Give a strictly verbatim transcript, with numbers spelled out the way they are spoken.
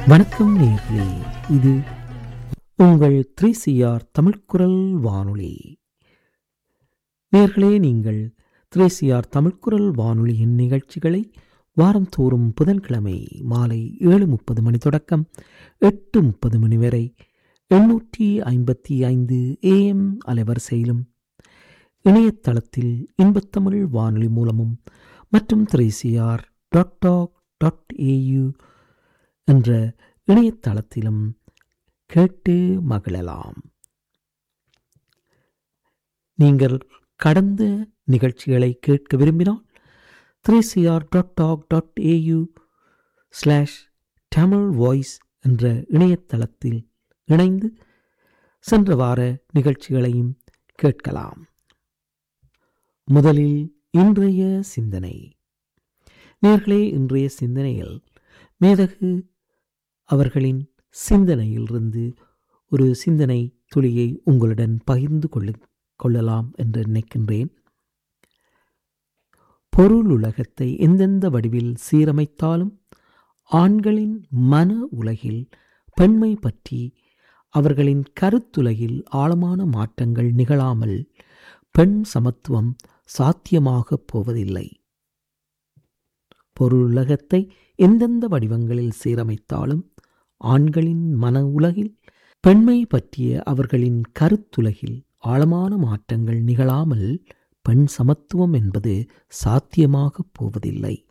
வணக்கம் நேயர்களே, இது உங்கள் த்ரீ சி ஆர் தமிழ்குரல் வானொலி. நேயர்களே, நீங்கள் த்ரீ சி ஆர் தமிழ்குரல் வானொலியின் நிகழ்ச்சிகளை வாரந்தோறும் புதன்கிழமை மாலை ஏழு முப்பது மணி தொடக்கம் எட்டு முப்பது மணி வரை எண்ணூற்றி ஐம்பத்தி ஐந்து ஏஎம் அலைவரிசையிலும் இணையதளத்தில் இன்பத்தமிழ் வானொலி மூலமும் மற்றும் three C R dot talk dot AU என்ற இணையதளத்திலும் கேட்டு மகிழலாம். நீங்கள் கடந்த நிகழ்ச்சிகளை கேட்க விரும்பினால் three C R dot talk dot AU slash Tamil voice என்ற இணையதளத்தில் இணைந்து சென்ற வார நிகழ்ச்சிகளையும் கேட்கலாம். முதலில் இன்றைய சிந்தனை. நேயர்களே, இன்றைய சிந்தனையில் மேதகு அவர்களின் சிந்தனையிலிருந்து ஒரு சிந்தனை துளியை உங்களுடன் பகிர்ந்து கொள்ள கொள்ளலாம் என்று நினைக்கின்றேன். பொருள் உலகத்தை எந்தெந்த வடிவில் சீரமைத்தாலும் ஆண்களின் மன உலகில் பெண்மை பற்றி அவர்களின் கருத்துலகில் ஆழமான மாற்றங்கள் நிகழாமல் பெண் சமத்துவம் சாத்தியமாகப் போவதில்லை. பொருள் உலகத்தை எந்தெந்த வடிவங்களில் சீரமைத்தாலும் ஆண்களின் மன உலகில் பெண்மை பற்றிய அவர்களின் கருத்துலகில் ஆழமான மாற்றங்கள் நிகழாமல் பெண் சமத்துவம் என்பது சாத்தியமாகப் போவதில்லை.